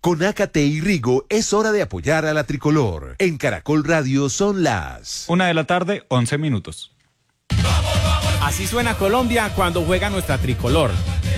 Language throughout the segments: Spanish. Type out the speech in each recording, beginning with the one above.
Con Ácate y Rigo es hora de apoyar a la tricolor. En Caracol Radio son las 1:11 p.m. Así suena Colombia cuando juega nuestra tricolor.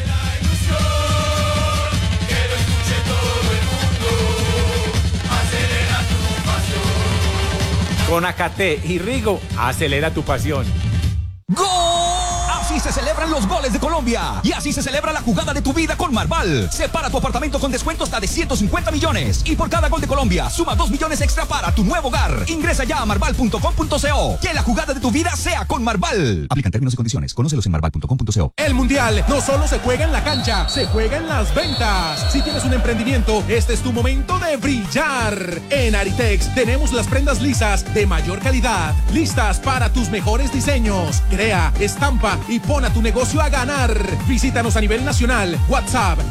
Con Ácate y Rigo, acelera tu pasión. ¡Gol! Así se celebran los goles de Colombia. Y así se celebra la jugada de tu vida con Marval. Separa tu apartamento con descuento hasta de 150 millones. Y por cada gol de Colombia, suma 2 millones extra para tu nuevo hogar. Ingresa ya a marval.com.co. Que la jugada de tu vida sea con Marval. Aplican términos y condiciones. Conócelos en marval.com.co. El Mundial no solo se juega en la cancha, se juega en las ventas. Si tienes un emprendimiento, este es tu momento de brillar. En Aritex tenemos las prendas lisas de mayor calidad, listas para tus mejores diseños. Crea, estampa y pon a tu negocio a ganar. Visítanos a nivel nacional. WhatsApp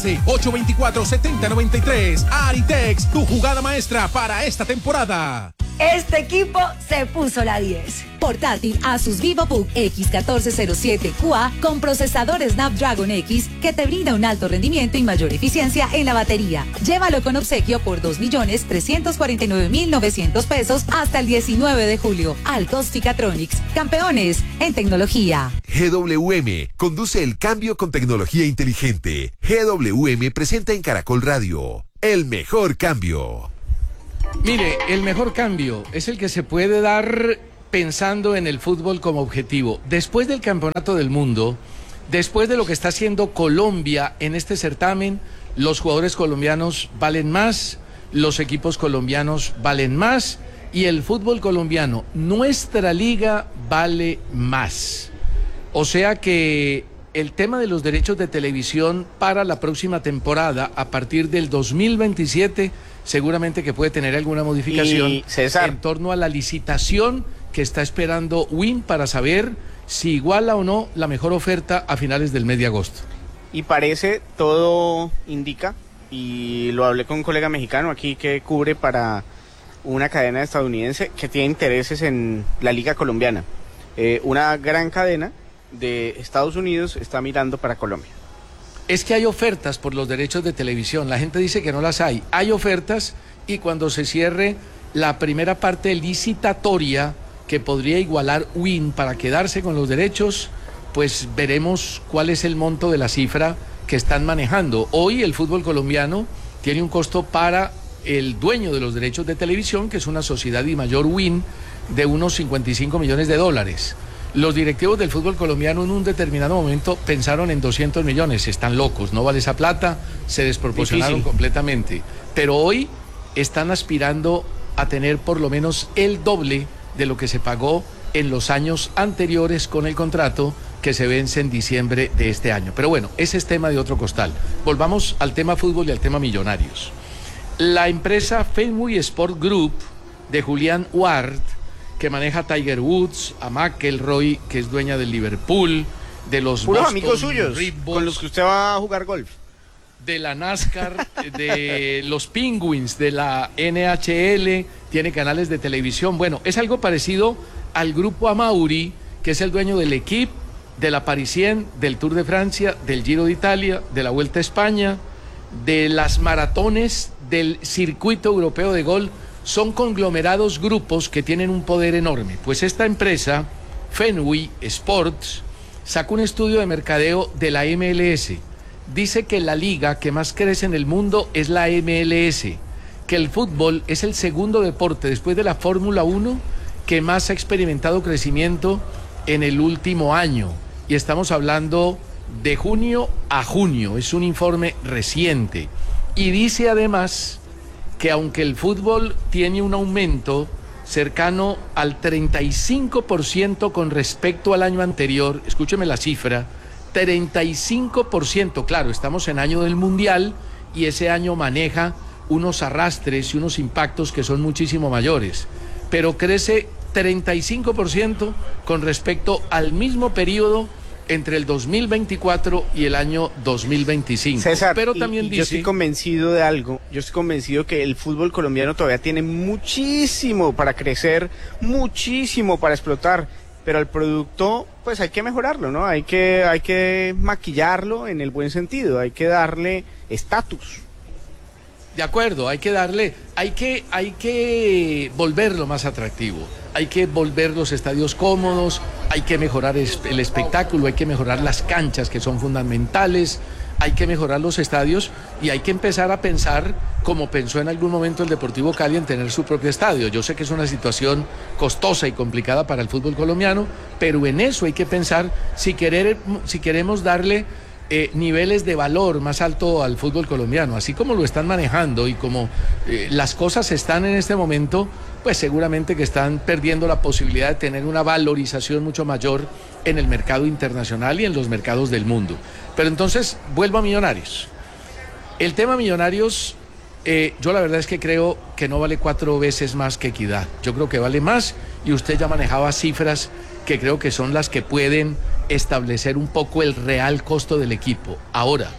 313-824-7093. Aritex, tu jugada maestra para esta temporada. Este equipo se puso la 10. Portátil Asus VivoBook X1407QA con procesador Snapdragon X que te brinda un alto rendimiento y mayor eficiencia en la batería. Llévalo con obsequio por 2.349.900 pesos hasta el 19 de julio. Altos Ficatronics, campeones en tecnología. GWM conduce el cambio con tecnología inteligente. GWM presenta en Caracol Radio el mejor cambio. Mire, el mejor cambio es el que se puede dar pensando en el fútbol como objetivo. Después del Campeonato del Mundo, después de lo que está haciendo Colombia en este certamen, los jugadores colombianos valen más, los equipos colombianos valen más y el fútbol colombiano, nuestra liga, vale más. O sea que el tema de los derechos de televisión para la próxima temporada, a partir del 2027, seguramente que puede tener alguna modificación en torno a la licitación que está esperando Win para saber si iguala o no la mejor oferta a finales del mes de agosto. Y parece, todo indica, y lo hablé con un colega mexicano aquí que cubre para una cadena estadounidense que tiene intereses en la liga colombiana. Una gran cadena de Estados Unidos está mirando para Colombia. Es que hay ofertas por los derechos de televisión, la gente dice que no las hay. Hay ofertas y cuando se cierre la primera parte licitatoria que podría igualar Win para quedarse con los derechos, pues veremos cuál es el monto de la cifra que están manejando. Hoy el fútbol colombiano tiene un costo para el dueño de los derechos de televisión, que es una sociedad y mayor Win, de unos 55 millones de dólares. Los directivos del fútbol colombiano en un determinado momento pensaron en 200 millones, están locos, no vale esa plata, se desproporcionaron completamente. Pero hoy están aspirando a tener por lo menos el doble de lo que se pagó en los años anteriores con el contrato que se vence en diciembre de este año. Pero bueno, ese es tema de otro costal. Volvamos al tema fútbol y al tema millonarios. La empresa Fenway Sport Group de Julián Ward, que maneja a Tiger Woods, a McIlroy, que es dueña del Liverpool, de los puros Boston amigos suyos, Red Bulls, con los que usted va a jugar golf, de la NASCAR, de los Penguins, de la NHL, tiene canales de televisión. Bueno, es algo parecido al grupo Amauri, que es el dueño del equipo, de la Parisien, del Tour de Francia, del Giro de Italia, de la Vuelta a España, de las maratones, del circuito europeo de golf. Son conglomerados grupos que tienen un poder enorme. Pues esta empresa, Fenway Sports, sacó un estudio de mercadeo de la MLS. Dice que la liga que más crece en el mundo es la MLS, que el fútbol es el segundo deporte después de la Fórmula 1 que más ha experimentado crecimiento en el último año. Y estamos hablando de junio a junio, es un informe reciente. Y dice además que aunque el fútbol tiene un aumento cercano al 35% con respecto al año anterior, escúcheme la cifra, 35%, claro, estamos en año del Mundial y ese año maneja unos arrastres y unos impactos que son muchísimo mayores, pero crece 35% con respecto al mismo periodo entre el 2024 y el año 2025. César, pero también yo dice... estoy convencido de algo, yo estoy convencido que el fútbol colombiano todavía tiene muchísimo para crecer, muchísimo para explotar, pero el producto, pues hay que mejorarlo, ¿no? Hay que maquillarlo en el buen sentido, hay que darle estatus. De acuerdo, hay que volverlo más atractivo, hay que volver los estadios cómodos, hay que mejorar el espectáculo, hay que mejorar las canchas que son fundamentales, hay que mejorar los estadios y hay que empezar a pensar como pensó en algún momento el Deportivo Cali en tener su propio estadio. Yo sé que es una situación costosa y complicada para el fútbol colombiano, pero en eso hay que pensar si queremos darle niveles de valor más alto al fútbol colombiano, así como lo están manejando y como las cosas están en este momento, pues seguramente que están perdiendo la posibilidad de tener una valorización mucho mayor en el mercado internacional y en los mercados del mundo. Pero entonces, vuelvo a Millonarios. El tema Millonarios, yo la verdad es que creo que no vale 4 veces más que Equidad. Yo creo que vale más y usted ya manejaba cifras que creo que son las que pueden establecer un poco el real costo del equipo. Ahora,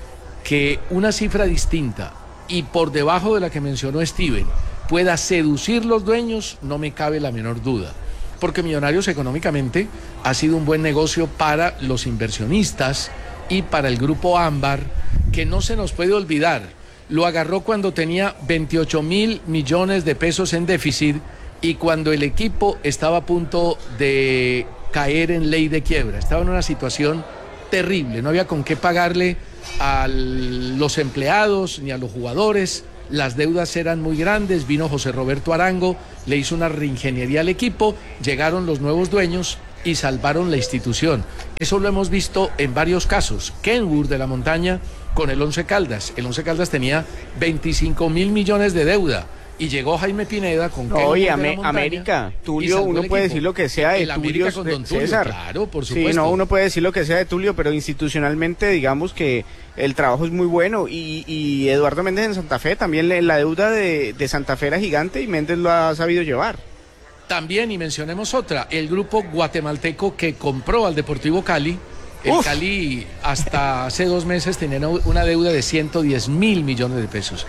que una cifra distinta y por debajo de la que mencionó Steven pueda seducir los dueños, no me cabe la menor duda. Porque Millonarios económicamente ha sido un buen negocio para los inversionistas y para el grupo Ámbar, que no se nos puede olvidar. Lo agarró cuando tenía 28.000 millones de pesos en déficit y cuando el equipo estaba a punto de caer en ley de quiebra. Estaba en una situación terrible, no había con qué pagarle a los empleados ni a los jugadores, las deudas eran muy grandes, vino José Roberto Arango, le hizo una reingeniería al equipo, llegaron los nuevos dueños y salvaron la institución. Eso lo hemos visto en varios casos. Kenwood de la Montaña con el Once Caldas. El Once Caldas tenía 25.000 millones de deuda. Y llegó Jaime Pineda con Oye, América, Tulio, uno puede decir lo que sea de Tulio, César. Claro, por supuesto. Sí, no, uno puede decir lo que sea de Tulio, pero institucionalmente digamos que el trabajo es muy bueno y Eduardo Méndez en Santa Fe, también la deuda de Santa Fe era gigante y Méndez lo ha sabido llevar. También, y mencionemos otra, el grupo guatemalteco que compró al Deportivo Cali. El Cali hasta hace 2 meses tenía una deuda de 110.000 millones de pesos.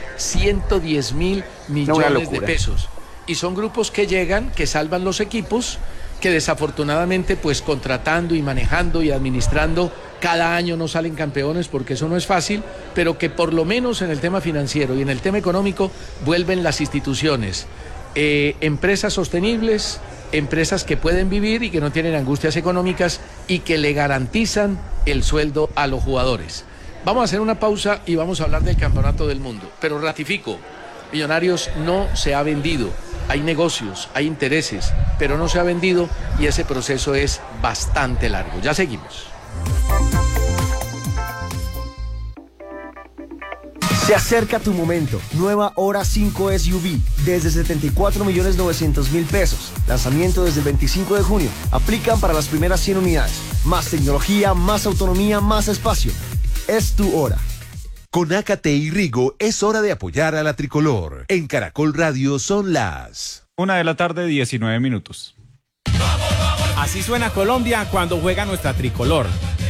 110.000 millones de pesos. Y son grupos que llegan, que salvan los equipos, que desafortunadamente pues contratando y manejando y administrando cada año no salen campeones porque eso no es fácil, pero que por lo menos en el tema financiero y en el tema económico vuelven las instituciones. Empresas sostenibles, empresas que pueden vivir y que no tienen angustias económicas y que le garantizan el sueldo a los jugadores. Vamos a hacer una pausa y vamos a hablar del campeonato del mundo. Pero ratifico, Millonarios no se ha vendido. Hay negocios, hay intereses, pero no se ha vendido y ese proceso es bastante largo. Ya seguimos. Se acerca tu momento. Nueva Hora 5 SUV desde 74.900.000 pesos. Lanzamiento desde el 25 de junio. Aplican para las primeras 100 unidades. Más tecnología, más autonomía, más espacio. Es tu hora. Con Ácate y Rigo es hora de apoyar a la tricolor. En Caracol Radio son las 1:19 p.m. Así suena Colombia cuando juega nuestra tricolor.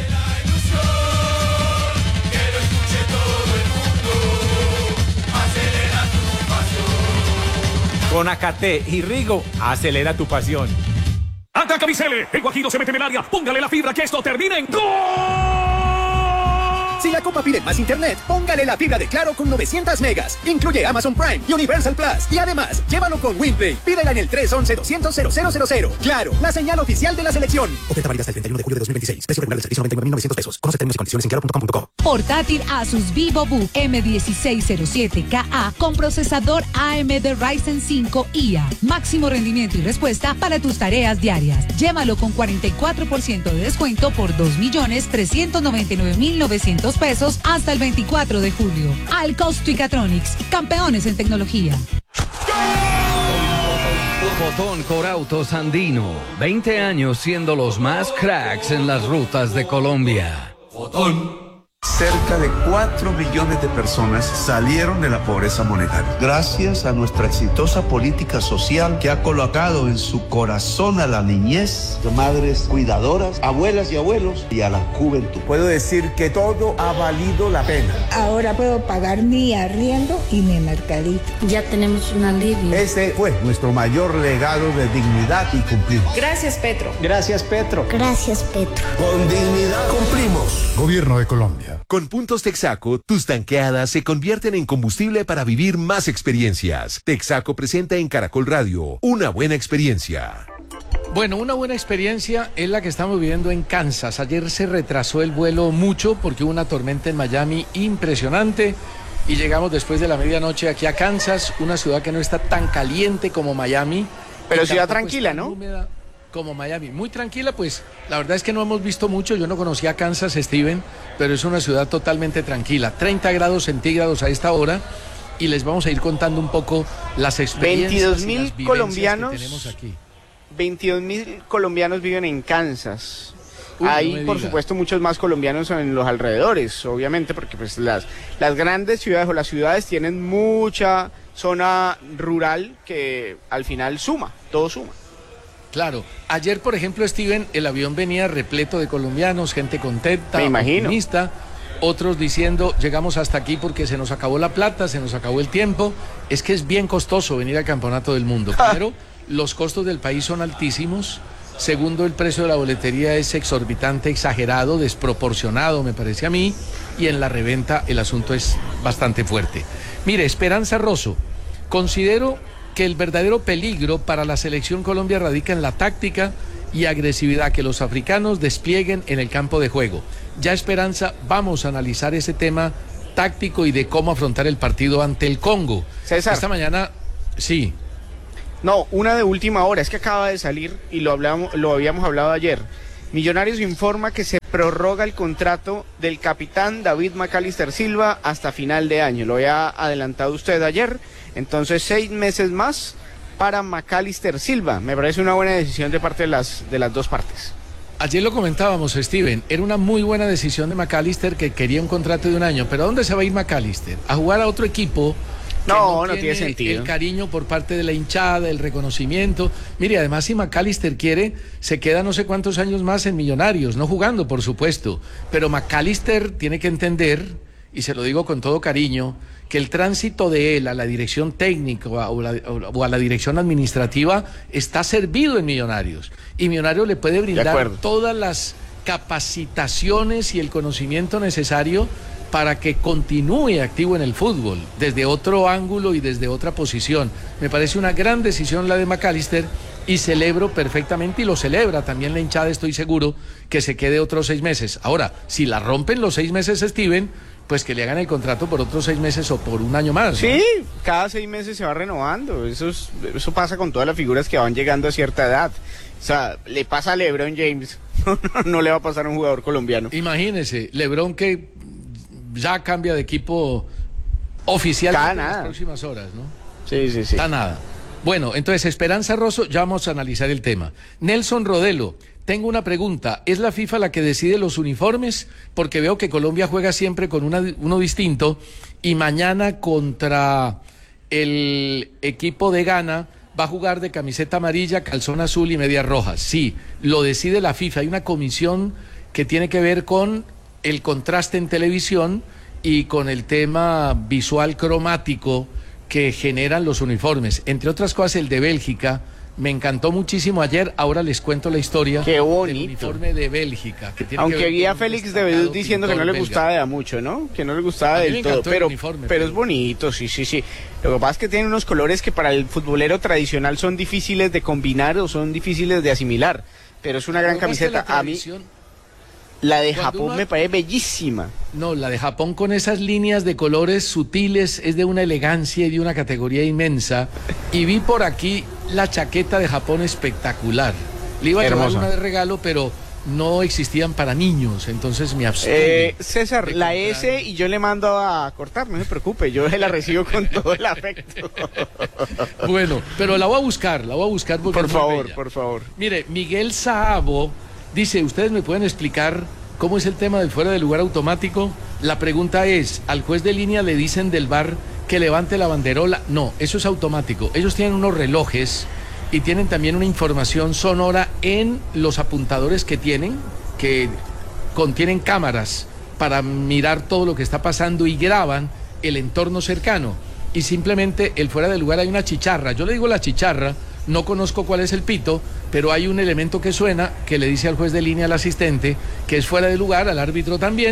Con Ácate y Rigo, acelera tu pasión. Ataca Vicele, el Guajiro se mete en el área, póngale la fibra que esto termine en ¡gol! Si la Copa pide más internet, póngale la fibra de Claro con 900 megas. Incluye Amazon Prime y Universal Plus. Y además, llévalo con WinPlay. Pídela en el 311-200-0000. Claro, la señal oficial de la selección. Oferta válida hasta el 31 de julio de 2026. Precio regular del servicio 99.900 pesos. Conoce términos y condiciones en claro.com.co. Portátil Asus VivoBook M1607KA con procesador AMD Ryzen 5 IA. Máximo rendimiento y respuesta para tus tareas diarias. Llévalo con 44% de descuento por 2.399.900 pesos hasta el 24 de julio. Alcosto y Catronics, campeones en tecnología. Fotón Corautos Andino, 20 años siendo los más cracks en las rutas de Colombia. Fotón. Cerca de 4 millones de personas salieron de la pobreza monetaria. Gracias a nuestra exitosa política social que ha colocado en su corazón a la niñez, de madres cuidadoras, abuelas y abuelos y a la juventud. Puedo decir que todo ha valido la pena. Ahora puedo pagar mi arriendo y mi mercadito. Ya tenemos un alivio. Ese fue nuestro mayor legado de dignidad y cumplimos. Gracias, Petro. Gracias, Petro. Gracias, Petro. Con dignidad cumplimos. Gobierno de Colombia. Con puntos Texaco, tus tanqueadas se convierten en combustible para vivir más experiencias. Texaco presenta en Caracol Radio una buena experiencia. Bueno, una buena experiencia es la que estamos viviendo en Kansas. Ayer se retrasó el vuelo mucho porque hubo una tormenta en Miami impresionante y llegamos después de la medianoche aquí a Kansas, una ciudad que no está tan caliente como Miami. Pero ciudad tranquila, ¿no? Húmeda como Miami, muy tranquila, pues la verdad es que no hemos visto mucho, yo no conocía Kansas, Steven, pero es una ciudad totalmente tranquila, 30 grados centígrados a esta hora y les vamos a ir contando un poco las experiencias 22.000 colombianos que tenemos aquí. 22.000 colombianos viven en Kansas. Hay, por supuesto, muchos más colombianos en los alrededores, obviamente, porque pues las grandes ciudades o las ciudades tienen mucha zona rural que al final suma, todo suma. Claro, ayer, por ejemplo, Steven, el avión venía repleto de colombianos, gente contenta, me imagino, optimista, otros diciendo, llegamos hasta aquí porque se nos acabó la plata, se nos acabó el tiempo. Es que es bien costoso venir al Campeonato del Mundo. Primero, los costos del país son altísimos. Segundo, el precio de la boletería es exorbitante, exagerado, desproporcionado, me parece a mí. Y en la reventa el asunto es bastante fuerte. Mire, Esperanza Rosso, considero que el verdadero peligro para la selección Colombia radica en la táctica y agresividad que los africanos desplieguen en el campo de juego. Ya, Esperanza, vamos a analizar ese tema táctico y de cómo afrontar el partido ante el Congo. César. Esta mañana, sí. No, una de última hora, es que acaba de salir y lo habíamos hablado ayer. Millonarios informa que se prorroga el contrato del capitán David Macalister Silva hasta final de año. Lo había adelantado usted ayer, entonces 6 meses más para Macalister Silva. Me parece una buena decisión de parte de las dos partes. Ayer lo comentábamos, Steven, era una muy buena decisión de Macalister que quería un contrato de 1 año. ¿Pero a dónde se va a ir Macalister? ¿A jugar a otro equipo? No tiene sentido. El cariño por parte de la hinchada, el reconocimiento. Mire, además, si Macalister quiere, se queda no sé cuántos años más en Millonarios, no jugando, por supuesto. Pero Macalister tiene que entender, y se lo digo con todo cariño, que el tránsito de él a la dirección técnica o a la dirección administrativa está servido en Millonarios. Y Millonarios le puede brindar todas las capacitaciones y el conocimiento necesario para que continúe activo en el fútbol, desde otro ángulo y desde otra posición. Me parece una gran decisión la de Macalister y celebro perfectamente, y lo celebra también la hinchada, estoy seguro, que se quede otros 6 meses. Ahora, si la rompen los 6 meses, Steven, pues que le hagan el contrato por otros 6 meses o por 1 año más, ¿no? Sí, cada 6 meses se va renovando. Eso pasa con todas las figuras que van llegando a cierta edad. O sea, le pasa a LeBron James, no le va a pasar a un jugador colombiano. Imagínese, LeBron que ya cambia de equipo oficial en las próximas horas, ¿no? Sí. Está nada. Bueno, entonces, Esperanza Rosso, ya vamos a analizar el tema. Nelson Rodelo, tengo una pregunta. ¿Es la FIFA la que decide los uniformes? Porque veo que Colombia juega siempre con uno distinto y mañana contra el equipo de Ghana va a jugar de camiseta amarilla, calzón azul y medias rojas. Sí, lo decide la FIFA. Hay una comisión que tiene que ver con el contraste en televisión y con el tema visual cromático que generan los uniformes. Entre otras cosas, el de Bélgica me encantó muchísimo ayer. Ahora les cuento la historia del uniforme de Bélgica. Aunque vi a Félix de Bedut diciendo que no le gustaba de a mucho, ¿no? Que no le gustaba del todo. Pero es bonito, sí. Lo que pasa es que tiene unos colores que para el futbolero tradicional son difíciles de combinar o son difíciles de asimilar. Pero es una gran camiseta. A mí la de Japón me parece bellísima. No, la de Japón con esas líneas de colores sutiles es de una elegancia y de una categoría inmensa. Y vi por aquí la chaqueta de Japón espectacular. Le iba a llevar una de regalo, pero no existían para niños, entonces me abstuve. César, la S y yo le mando a cortar, no se preocupe, yo la recibo con todo el afecto. Bueno, pero la voy a buscar porque por favor. Mire, Miguel Saabo dice, ¿ustedes me pueden explicar cómo es el tema del fuera de lugar automático? La pregunta es, ¿al juez de línea le dicen del VAR que levante la banderola? No, eso es automático. Ellos tienen unos relojes y tienen también una información sonora en los apuntadores que tienen, que contienen cámaras para mirar todo lo que está pasando y graban el entorno cercano. Y simplemente el fuera de lugar hay una chicharra. Yo le digo la chicharra, no conozco cuál es el pito, pero hay un elemento que suena que le dice al juez de línea, al asistente, que es fuera de lugar, al árbitro también,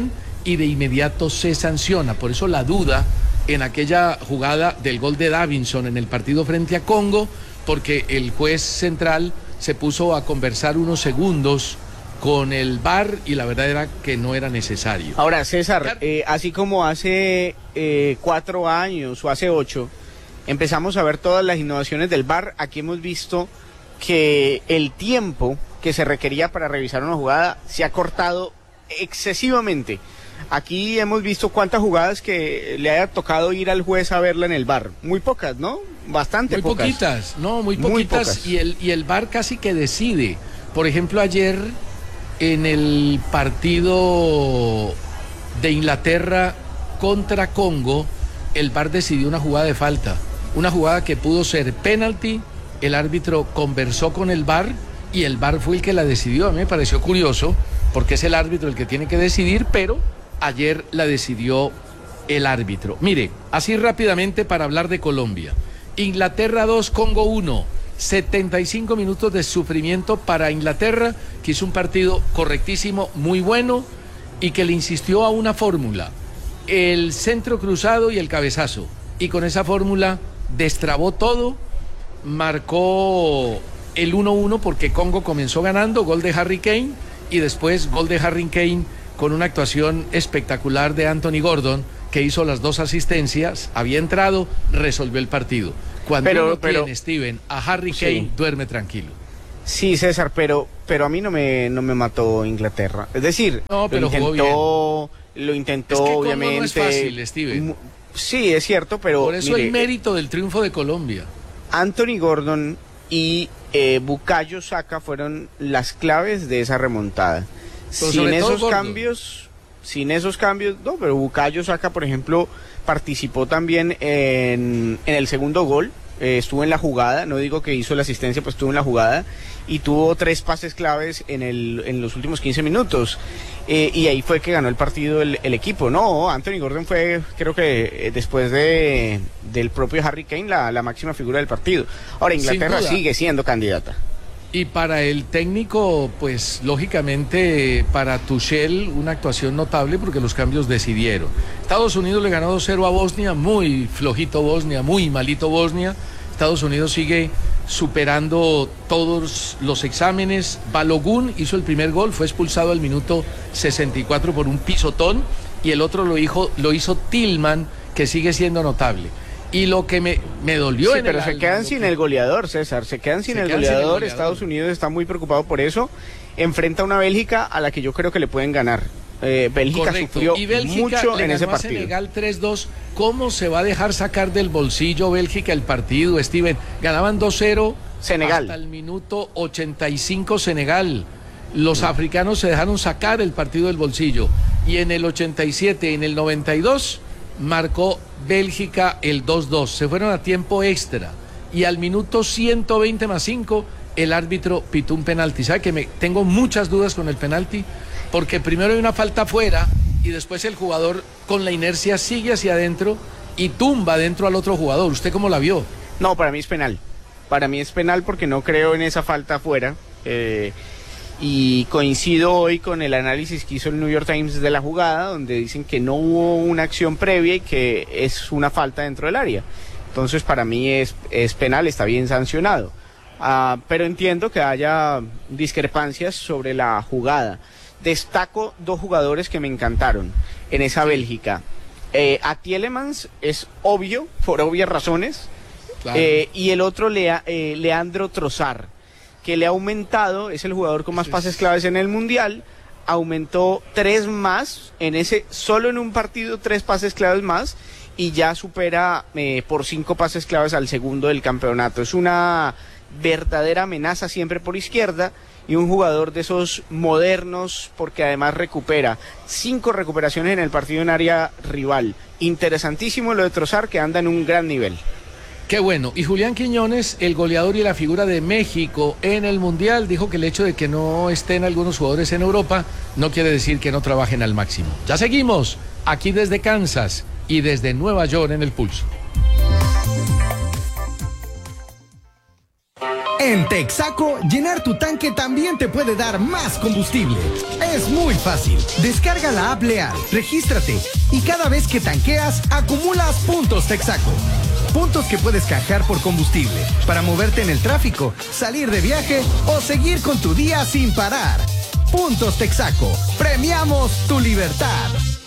y de inmediato se sanciona. Por eso la duda en aquella jugada del gol de Davinson en el partido frente a Congo, porque el juez central se puso a conversar unos segundos con el VAR y la verdad era que no era necesario. Ahora, César, así como hace 4 años o hace 8, empezamos a ver todas las innovaciones del VAR, aquí hemos visto que el tiempo que se requería para revisar una jugada se ha cortado excesivamente. Aquí hemos visto cuántas jugadas que le haya tocado ir al juez a verla en el VAR. Muy pocas, ¿no? Bastante muy pocas. Poquitas, no, muy poquitas. Y el VAR casi que decide. Por ejemplo, ayer en el partido de Inglaterra contra Congo, el VAR decidió una jugada de falta. Una jugada que pudo ser penalti. El árbitro conversó con el VAR y el VAR fue el que la decidió. A mí me pareció curioso porque es el árbitro el que tiene que decidir, pero ayer la decidió el árbitro. Mire, así rápidamente para hablar de Colombia. Inglaterra 2, Congo 1. 75 minutos de sufrimiento para Inglaterra, que hizo un partido correctísimo, muy bueno, y que le insistió a una fórmula: el centro cruzado y el cabezazo. Y con esa fórmula destrabó todo, marcó el 1-1 porque Congo comenzó ganando, gol de Harry Kane, y después gol de Harry Kane con una actuación espectacular de Anthony Gordon, que hizo las 2 asistencias, había entrado, resolvió el partido. Cuando uno tiene, Steven, a Harry Kane, duerme tranquilo. Sí, César, pero a mí no me mató Inglaterra. Es decir, no, pero lo intentó, es que obviamente. No es fácil, Steven. Sí, es cierto, pero por eso, mire, el mérito del triunfo de Colombia. Anthony Gordon y Bukayo Saka fueron las claves de esa remontada. Sin esos cambios, no, pero Bukayo Saka, por ejemplo, participó también en el segundo gol, estuvo en la jugada, no digo que hizo la asistencia, pues estuvo en la jugada y tuvo 3 pases claves en los últimos 15 minutos y ahí fue que ganó el partido el equipo. No, Anthony Gordon fue, creo que después del propio Harry Kane, la máxima figura del partido. Ahora, Inglaterra sigue siendo candidata. Y para el técnico, pues lógicamente para Tuchel una actuación notable porque los cambios decidieron. Estados Unidos le ganó 2-0 a Bosnia, muy flojito Bosnia, muy malito Bosnia. Estados Unidos sigue superando todos los exámenes. Balogun hizo el primer gol, fue expulsado al minuto 64 por un pisotón, y el otro lo hizo Tillman, que sigue siendo notable. Y lo que me dolió en pero se quedan sin el goleador, César, se quedan sin el goleador. Estados Unidos está muy preocupado por eso. Enfrenta a una Bélgica a la que yo creo que le pueden ganar. Bélgica sufrió mucho en ese partido. Senegal 3-2. ¿Cómo se va a dejar sacar del bolsillo Bélgica el partido, Steven? Ganaban 2-0 Senegal. Hasta el minuto 85 Senegal. Los africanos se dejaron sacar el partido del bolsillo. Y en el 87, en el 92... marcó Bélgica el 2-2, se fueron a tiempo extra y al minuto 120 más 5 el árbitro pitó un penalti. ¿Sabe que tengo muchas dudas con el penalti? Porque primero hay una falta afuera y después el jugador con la inercia sigue hacia adentro y tumba adentro al otro jugador. ¿Usted cómo la vio? No, para mí es penal. Para mí es penal porque no creo en esa falta afuera. Y coincido hoy con el análisis que hizo el New York Times de la jugada, donde dicen que no hubo una acción previa y que es una falta dentro del área. Entonces para mí es penal, está bien sancionado. Pero entiendo que haya discrepancias sobre la jugada. Destaco 2 jugadores que me encantaron en esa Bélgica. A Tielemans es obvio, por obvias razones, claro. Y el otro Leandro Trossard, que le ha aumentado, es el jugador con más pases claves en el Mundial, aumentó 3 más, solo en un partido 3 pases claves más, y ya supera por 5 pases claves al segundo del campeonato. Es una verdadera amenaza siempre por izquierda, y un jugador de esos modernos, porque además recupera 5 recuperaciones en el partido en área rival. Interesantísimo lo de Trossard, que anda en un gran nivel. Qué bueno. Y Julián Quiñones, el goleador y la figura de México en el Mundial, dijo que el hecho de que no estén algunos jugadores en Europa no quiere decir que no trabajen al máximo. Ya seguimos aquí desde Kansas y desde Nueva York en El Pulso. En Texaco, llenar tu tanque también te puede dar más combustible. Es muy fácil. Descarga la app Leal, regístrate y cada vez que tanqueas, acumulas puntos Texaco. Puntos que puedes canjear por combustible para moverte en el tráfico, salir de viaje o seguir con tu día sin parar. Puntos Texaco. Premiamos tu libertad.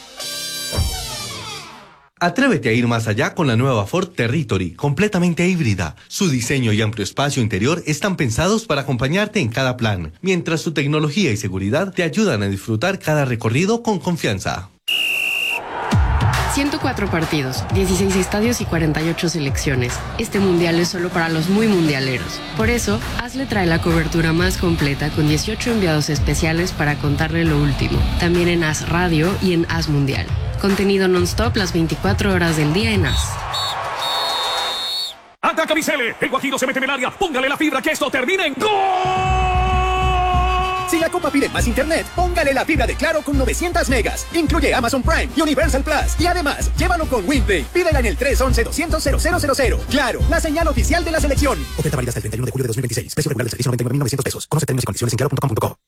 Atrévete a ir más allá con la nueva Ford Territory, completamente híbrida. Su diseño y amplio espacio interior están pensados para acompañarte en cada plan, mientras su tecnología y seguridad te ayudan a disfrutar cada recorrido con confianza. 104 partidos, 16 estadios y 48 selecciones. Este mundial es solo para los muy mundialeros. Por eso, Hazle trae la cobertura más completa con 18 enviados especiales para contarle lo último. También en Haz Radio y en Haz Mundial. Contenido non-stop las 24 horas del día en Haz. ¡Ataca Bicele! El Guajiro se mete en el área. Póngale la fibra que esto termine en ¡gol! Si la Copa pide más internet, póngale la fibra de Claro con 900 megas. Incluye Amazon Prime y Universal Plus. Y además, llévalo con WinPay. Pídela en el 311-200-0000. Claro, la señal oficial de la selección. Oferta válida hasta el 31 de julio de 2026. Precio regular del servicio $99,900. Conoce términos y condiciones en claro.com.co.